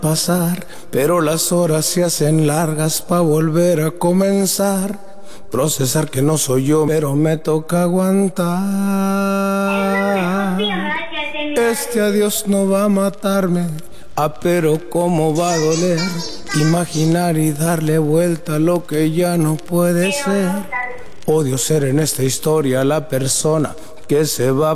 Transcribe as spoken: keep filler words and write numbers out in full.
pasar, pero las horas se hacen largas pa' volver a comenzar. Procesar que no soy yo, pero me toca aguantar. Este adiós no va a matarme, ah, pero cómo va a doler. Imaginar y darle vuelta a lo que ya no puede ser. Odio ser en esta historia la persona que se va